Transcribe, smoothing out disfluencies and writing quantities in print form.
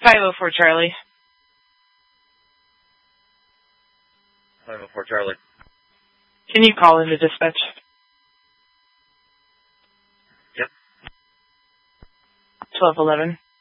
504 Charlie. 504 Charlie. Can you call into dispatch? Yep. 1211.